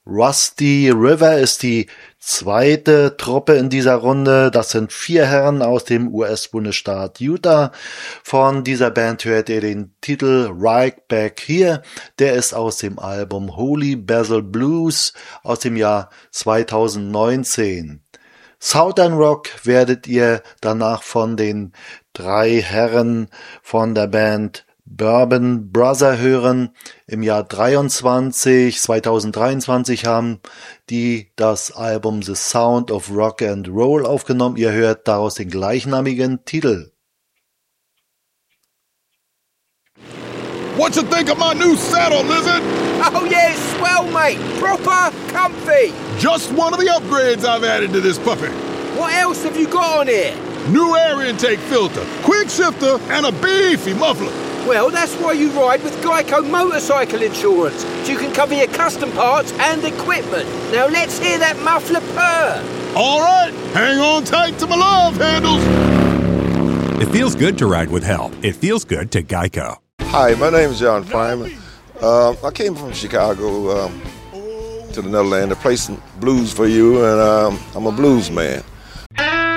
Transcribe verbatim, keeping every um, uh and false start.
Rusty River ist die zweite Truppe in dieser Runde. Das sind vier Herren aus dem U S-Bundesstaat Utah. Von dieser Band hört ihr den Titel Right Back Here. Der ist aus dem Album Holy Basil Blues aus dem Jahr zweitausendneunzehn. Southern Rock werdet ihr danach von den drei Herren von der Band Bourbon Brother hören. Im Jahr dreiundzwanzig, zweitausenddreiundzwanzig haben die das Album The Sound of Rock and Roll aufgenommen. Ihr hört daraus den gleichnamigen Titel. What you think of my new saddle, Lizard? Oh yeah, it's swell, mate. Proper comfy. Just one of the upgrades I've added to this puppy. What else have you got on here? New air intake filter, quick shifter, and a beefy muffler. Well, that's why you ride with Geico Motorcycle Insurance, so you can cover your custom parts and equipment. Now let's hear that muffler purr. All right, hang on tight to my love handles. It feels good to ride with help. It feels good to Geico. Hi, my name is John Primer. Uh, I came from Chicago um, to the Netherlands to play some blues for you, and um, I'm a blues man.